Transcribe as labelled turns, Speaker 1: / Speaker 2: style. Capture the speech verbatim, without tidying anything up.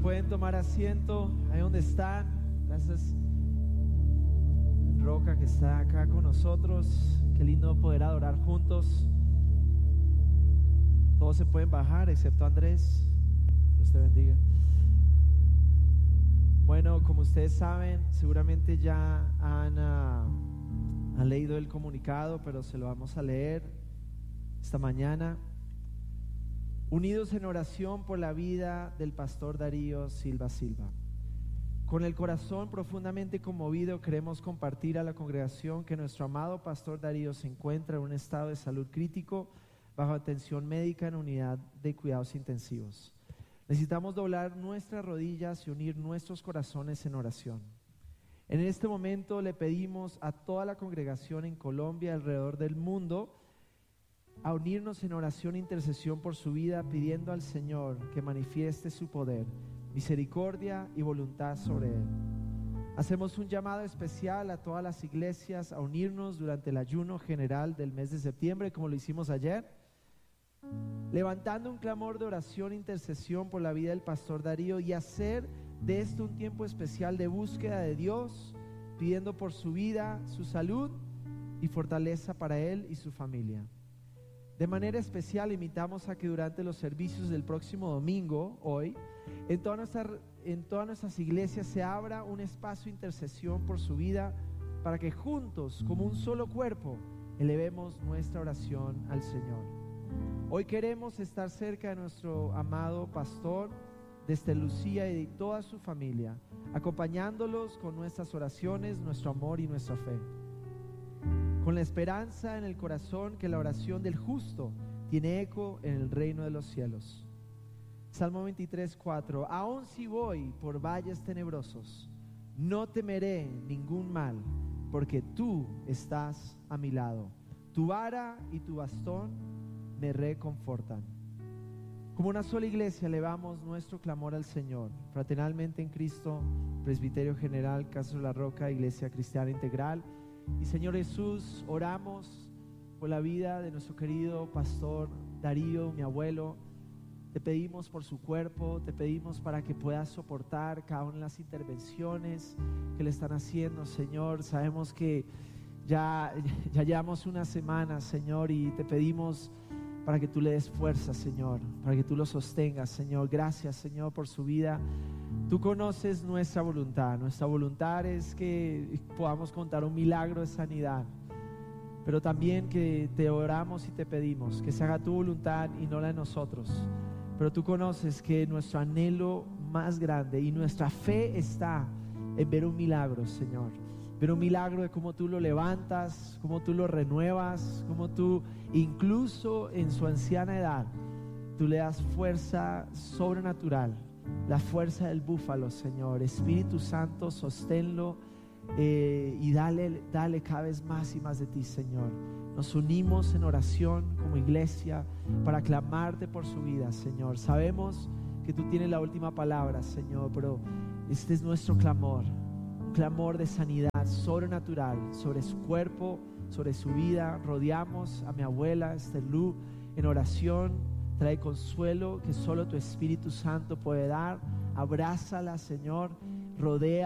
Speaker 1: pueden tomar asiento ahí donde están. Gracias, Roca, que está acá con nosotros. Qué lindo poder adorar juntos. Todos se pueden bajar excepto Andrés. Dios te bendiga. Bueno, como ustedes saben, seguramente ya han, uh, han leído el comunicado, pero se lo vamos a leer esta mañana. Unidos en oración por la vida del pastor Darío Silva Silva. Con el corazón profundamente conmovido, queremos compartir a la congregación que nuestro amado pastor Darío se encuentra en un estado de salud crítico, bajo atención médica en unidad de cuidados intensivos. Necesitamos doblar nuestras rodillas y unir nuestros corazones en oración. En este momento le pedimos a toda la congregación en Colombia y alrededor del mundo a unirnos en oración e intercesión por su vida, pidiendo al Señor que manifieste su poder, misericordia y voluntad sobre él. Hacemos un llamado especial a todas las iglesias a unirnos durante el ayuno general del mes de septiembre, como lo hicimos ayer, levantando un clamor de oración e intercesión por la vida del pastor Darío, y hacer de esto un tiempo especial de búsqueda de Dios, pidiendo por su vida, su salud y fortaleza para él y su familia. De manera especial invitamos a que durante los servicios del próximo domingo, hoy, en todas nuestras, en todas nuestras iglesias se abra un espacio de intercesión por su vida, para que juntos, como un solo cuerpo, elevemos nuestra oración al Señor. Hoy queremos estar cerca de nuestro amado pastor desde Lucía y de toda su familia, acompañándolos con nuestras oraciones, nuestro amor y nuestra fe, con la esperanza en el corazón que la oración del justo tiene eco en el reino de los cielos. Salmo veintitrés, cuatro. Aun si voy por valles tenebrosos, no temeré ningún mal, porque tú estás a mi lado. Tu vara y tu bastón me reconfortan. Como una sola iglesia elevamos nuestro clamor al Señor, fraternalmente en Cristo, Presbiterio General Castro La Roca, Iglesia Cristiana Integral. Y Señor Jesús, oramos por la vida de nuestro querido pastor Darío, mi abuelo. Te pedimos por su cuerpo, te pedimos para que pueda soportar cada una de las intervenciones que le están haciendo, Señor. Sabemos que ya, ya llevamos una semana, Señor, y te pedimos para que tú le des fuerza, Señor, para que tú lo sostengas, Señor. Gracias, Señor, por su vida. Tú conoces nuestra voluntad. Nuestra voluntad es que podamos contar un milagro de sanidad, pero también que te oramos y te pedimos que se haga tu voluntad y no la de nosotros. Pero tú conoces que nuestro anhelo más grande y nuestra fe está en ver un milagro, Señor. Ver un milagro de cómo tú lo levantas, cómo tú lo renuevas, cómo tú, incluso en su anciana edad, tú le das fuerza sobrenatural, la fuerza del búfalo, Señor. Espíritu Santo, sosténlo eh, y dale, dale cada vez más y más de ti, Señor. Nos unimos en oración como iglesia para clamarte por su vida, Señor. Sabemos que tú tienes la última palabra, Señor, pero este es nuestro clamor, un clamor de sanidad sobrenatural sobre su cuerpo, sobre su vida. Rodeamos a mi abuela Esther Lu en oración. Trae consuelo que solo tu Espíritu Santo puede dar. Abrázala, Señor. Rodea